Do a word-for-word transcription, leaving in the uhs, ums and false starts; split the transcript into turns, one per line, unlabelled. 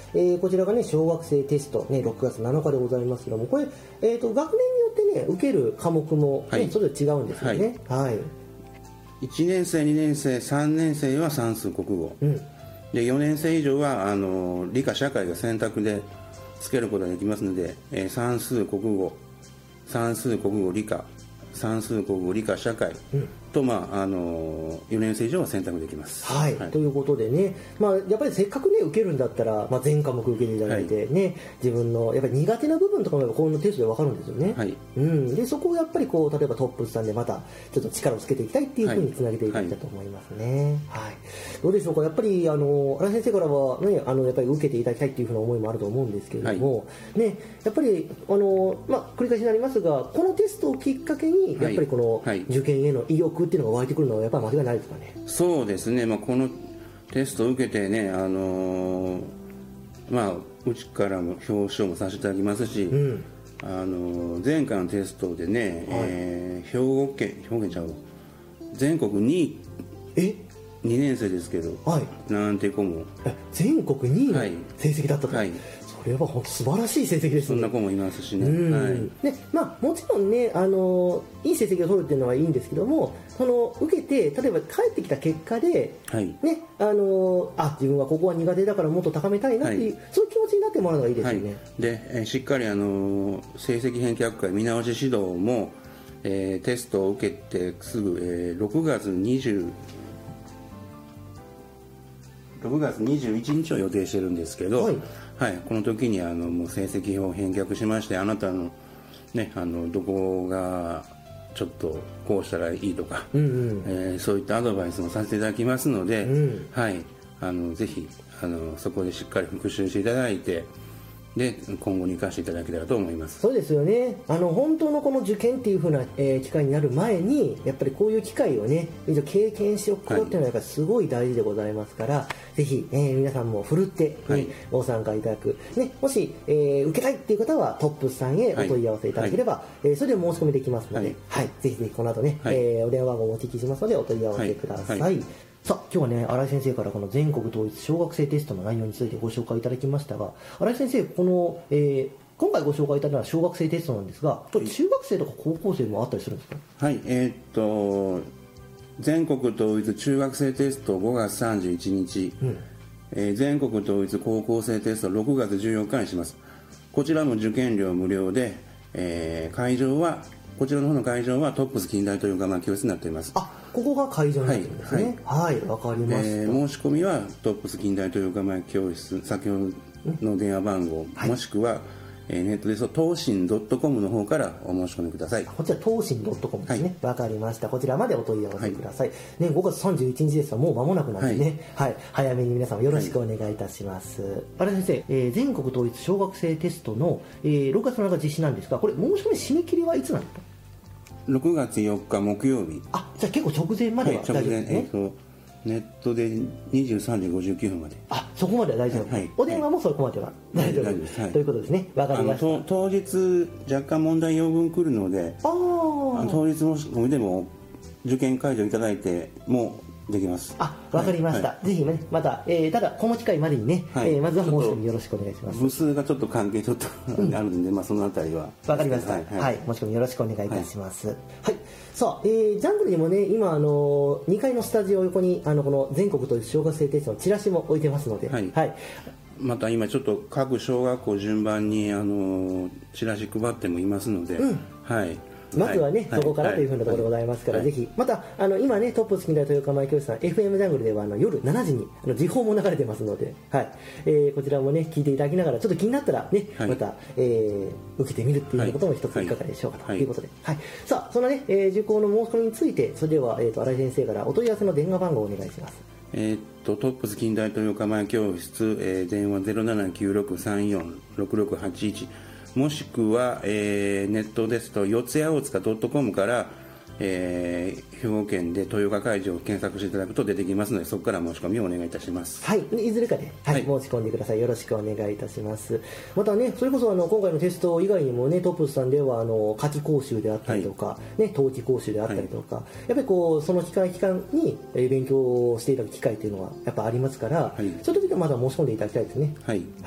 えー、こちらがね小学生テスト、ね、ろくがつなのかでございますけども、これ、えー、と学年によってね受ける科目も、ね、はい、それぞれ違うんですよね。はいはい、
いちねん生にねん生さんねん生は算数国語、うん、でよねん生以上はあの理科社会が選択でつけることができますので、えー、算数国語算数国語理科算数国語理科社会と、まああのよねん生以上は選択できます。
はい、はい、ということでね、まあ、やっぱりせっかくね受けるんだったら、まあ、全科目受けていただいてね、はい、自分のやっぱり苦手な部分とかもこのテストで分かるんですよね。はい、うん、でそこをやっぱりこう例えばトップスさんでまたちょっと力をつけていきたいっていうふうにつなげていきたいと思いますね。はい、はい、どうでしょうか。やっぱりあの荒井先生からはねあのやっぱり受けていただきたいっていうふうな思いもあると思うんですけれども、はい、ねやっぱりあのまあ繰り返しになりますがこのテストをきっかけにやっぱりこの受験への意欲っていうのが湧いてくるのはやっぱり間違いないですかね。
そうですね、まあ、このテストを受けてね、あのー、まあうちからも表彰もさせていただきますし、うん、あのー、前回のテストでね、はい、えー、兵庫県兵庫県ちゃう全国にい
え
にねん生ですけど、はい、なんて子も
全国にいの成績だったと、はいはい、それは本当素晴らしい成績ですね。
そんな子もいますしね、
はい、でまあ、もちろんねあのいい成績を取るっていうのはいいんですけどもその受けて例えば帰ってきた結果で、はい、ね、あのあ自分はここは苦手だからもっと高めたいなっていう、はい、そういう気持ちになってもらうのがいいですよね。はい、
で、えー、しっかりあの成績返却会見直し指導も、えー、テストを受けてすぐ、えー、ろくがつにじゅうろくがつにじゅういちにちを予定してるんですけど、はいはい、この時にあのもう成績表を返却しましてあなたの、ね、あのどこがちょっとこうしたらいいとか、うんうん、えー、そういったアドバイスもさせていただきますので、うん、はい、あのぜひあのそこでしっかり復習していただいてで今後に生かしていただけたらと思います。
そうですよね。あの本当のこの受験っていう風な、えー、機会になる前にやっぱりこういう機会をね経験しておくことっていうのはやっぱりすごい大事でございますから、はい、ぜひ、えー、皆さんもふるって、ね、はい、ご参加いただく、ね、もし、えー、受けたいっていう方はトップさんへお問い合わせいただければ、はい、えー、それで申し込みできますので、はいはい、ぜひぜひこの後ね、はい、えー、お電話番号をお聞きしますのでお問い合わせください。はいはい、さあ今日はね新井先生からこの全国統一小学生テストの内容についてご紹介いただきましたが、新井先生この、えー、今回ご紹介いただいたのは小学生テストなんですが、これ中学生とか高校生もあったりするんですか。
はい、えー、っと全国統一中学生テストごがつさんじゅういちにち、うん、えー、全国統一高校生テストろくがつじゅうよっかにします。こちらも受験料無料で、えー、会場はこちらの方の会場はトップス近代豊川教室になっています。
あ、ここが会場になってるんですね。はい、わ、はい、かりました、え
ー。申し込みはトップス近代豊川教室先ほどの電話番号、はい、もしくは、えー、ネットですと東進 .com の方からお申し込みください。
こちら東進 .com ですね。わ、はい、かりました。こちらまでお問い合わせください。はい、ね、ごがつさんじゅういちにちですがもう間もなくなんでね、はい、はい、早めに皆さんよろしくお願いいたします。はい、新井先生、えー、全国統一小学生テストの、えー、ろくがつなのか実施なんですが、これ申し込み締め切りはいつなんですか。
ろくがつよっか木曜日。
あ、じゃあ結構直前までは大丈夫ですね。はい、直前、えーと
ネットでにじゅうさんじごじゅうきゅうふんまで。
あ、そこまでは大丈夫、はい、お電話もそこまでは大丈夫、はい、はい、ということですね。わかりました。
当日若干問題用文来るので、ああ当日申し込みでも受験会場いただいてもできます。
あ、わかりました、はい、ぜひねまた、えー、ただこの機会までにね、はい、えー、まずは申し込みよろしくお願いします。
部数がちょっと関係ちょっとあるんで、うん、まあそのあたりは
わかりました、はい、はいはい、申し込みよろしくお願いいたします。はい、はい、さあ、えー、ジャングルにもね今あのにかいのスタジオ横にあのこの全国統一小学生テストのチラシも置いてますので、はい、はい、
また今ちょっと各小学校順番にあのチラシ配ってもいますので、うん、はい、
まずはね、はい、そこからというふうなところでございますから、はい、ぜひまたあの今ねトップス近代豊川教室さん エフエム ジャングルではあの夜しちじにあの時報も流れてますので、はい、えー、こちらもね聞いていただきながらちょっと気になったらね、はい、また、えー、受けてみるっていうことも一ついかがでしょうかということで、はいはい、さあそのね、えー、受講の申し込みについてそれでは、えー、と新井先生からお問い合わせの電話番号をお願いします。
えー、っとトップス近代豊川教室、えー、電話 ゼロななきゅうろくさんよんろくろくはちいちもしくは、えー、ネットですと四谷大塚 .com から、えー、兵庫県で豊川会場を検索していただくと出てきますのでそこから申し込みをお願いいたします。
はい、いずれかで、はいはい、申し込んでください。よろしくお願いいたします。またねそれこそあの今回のテスト以外にもねトップスさんではあの夏季講習であったりとか、はい、ね、冬季講習であったりとか、はい、やっぱりこうその期間期間に勉強していただく機会というのはやっぱありますから、はい、そういう時はまだ申し込んでいただきたいですね。はい